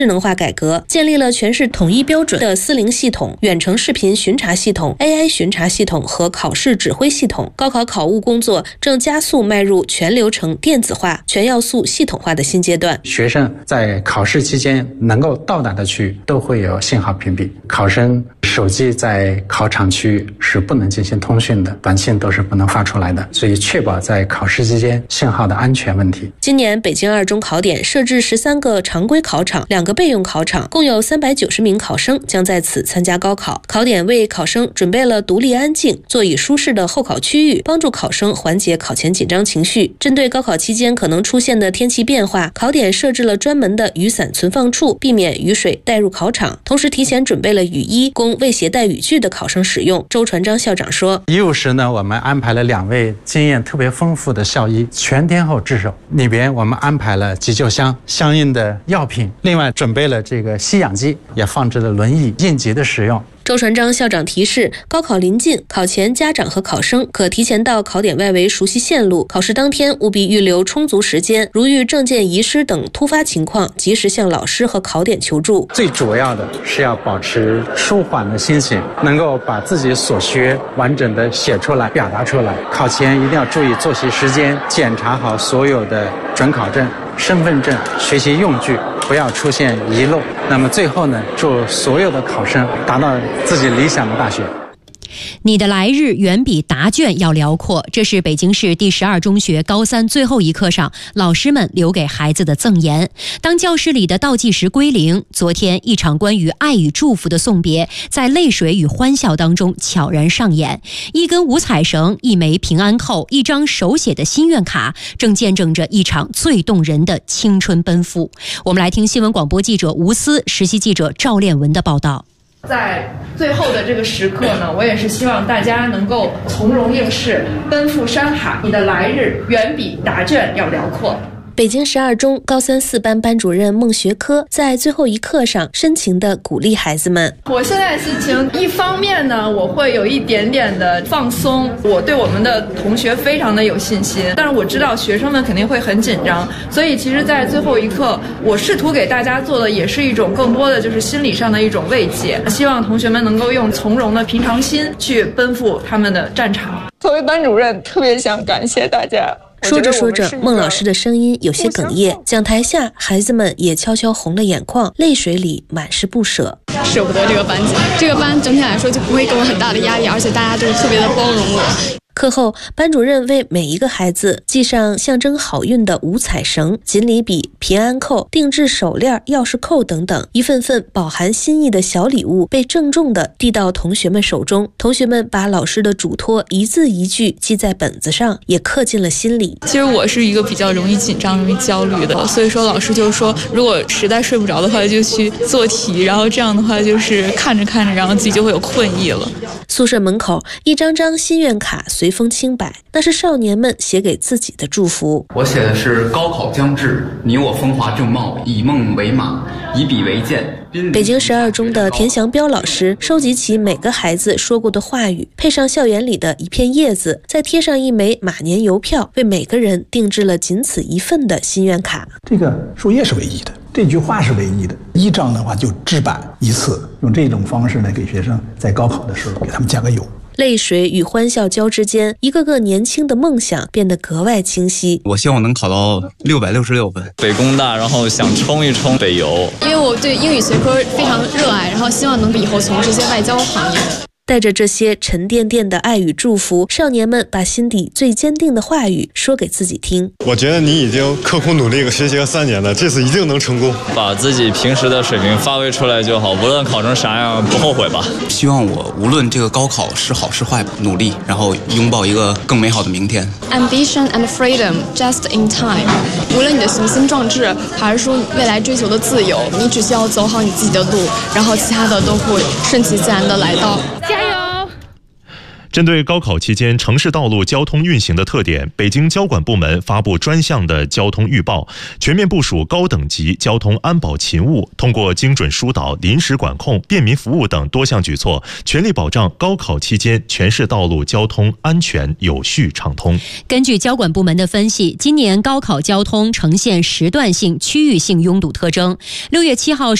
智能化改革，建立了全市统一标准的4.0系统、远程视频巡查系统、AI 巡查系统和考试指挥系统。高考考务工作正加速迈入全流程电子化、全要素系统化的新阶段。 学生在考试期间能够到达的区域都会有信号屏蔽，考生手机在考场区是不能进行通讯的，短信都是不能发出来的，所以确保在考试期间信号的安全问题。 今年北京2中考点设置13个常规考场、2个备用考场，共有390名考生将在此参加高考。考点为考生准备了独立安静、座椅舒适的候考区域，帮助考生缓解考前紧张情绪。针对高考期间可能出现的天气变化，考点设置了专门的雨伞存放处，避免雨水带入考场，同时提前准备了雨衣供未携带雨具的考生使用。周传章校长说， 医务室呢，我们安排了2位经验特别丰富的校医全天候值守，里边我们安排了急救箱、相应的药品，另外准备了这个吸氧机，也放置了轮椅应急的使用。 周传章校长提示，高考临近，考前家长和考生可提前到考点外围熟悉线路，考试当天务必预留充足时间，如遇证件遗失等突发情况，及时向老师和考点求助。 最主要的是要保持舒缓的心情，能够把自己所学完整的写出来、表达出来。考前一定要注意作息时间，检查好所有的准考证、身份证、学习用具，不要出现遗漏。那么最后呢，祝所有的考生达到自己理想的大学。 你的来日远比答卷要辽阔，这是北京市第12中学高3最后一课上老师们留给孩子的赠言。当教室里的倒计时归零，昨天一场关于爱与祝福的送别，在泪水与欢笑当中悄然上演。一根五彩绳，一枚平安扣，一张手写的心愿卡，正见证着一场最动人的青春奔赴。我们来听新闻广播记者吴思、实习记者赵炼文的报道。 在最后的这个时刻呢，我也是希望大家能够从容应试，奔赴山海，你的来日远比答卷要辽阔。 北京12中高3 4班班主任孟学科在最后一课上深情地鼓励孩子们。 我现在心情一方面呢，我会有一点点的放松，我对我们的同学非常的有信心，但是我知道学生们肯定会很紧张，所以其实在最后一刻，我试图给大家做的也是一种更多的就是心理上的一种慰藉，希望同学们能够用从容的平常心去奔赴他们的战场。 作为班主任，特别想感谢大家。 说着说着，孟老师的声音有些哽咽，讲台下孩子们也悄悄红了眼眶，泪水里满是不舍。 舍不得这个班级，这个班整体来说就不会给我很大的压力，而且大家都特别的包容我。 课后，班主任为每一个孩子系上象征好运的五彩绳、锦鲤笔、平安扣、定制手链、钥匙扣等等，一份份饱含心意的小礼物被郑重地递到同学们手中。同学们把老师的嘱托一字一句记在本子上，也刻进了心里。 其实我是一个比较容易紧张、容易焦虑的，所以说老师就说，如果实在睡不着的话，就去做题，然后这样的话就是看着看着，然后自己就会有困意了。 宿舍门口，一张张心愿卡随风轻摆，那是少年们写给自己的祝福。 我写的是高考将至，你我风华正茂，以梦为马，以笔为鉴。 北京12中的田祥彪老师收集起每个孩子说过的话语，配上校园里的一片叶子，再贴上一枚马年邮票，为每个人定制了仅此一份的心愿卡。 这个树叶是唯一的，这句话是唯一的，1张的话就制版一次，用这种方式呢，给学生在高考的时候给他们加个油。 泪水与欢笑交织间，一个个年轻的梦想变得格外清晰。 我希望能考到666分， 北工大，然后想冲一冲北邮。 因为我对英语学科非常热爱，然后希望能以后从事一些外交行业。 带着这些沉甸甸的爱与祝福，少年们把心底最坚定的话语说给自己听。 我觉得你已经刻苦努力学习了3年了，这次一定能成功。 把自己平时的水平发挥出来就好，无论考成啥样不后悔吧。 希望我无论这个高考是好是坏，努力，然后拥抱一个更美好的明天。 Ambition and freedom just in time。 无论你的雄心壮志还是说未来追求的自由，你只需要走好你自己的路，然后其他的都会顺其自然的来到。 加油！ 针对高考期间城市道路交通运行的特点，北京交管部门发布专项的交通预报，全面部署高等级交通安保勤务，通过精准疏导、临时管控、便民服务等多项举措，全力保障高考期间全市道路交通安全有序畅通。 根据交管部门的分析，今年高考交通呈现时段性、区域性拥堵特征。6月7号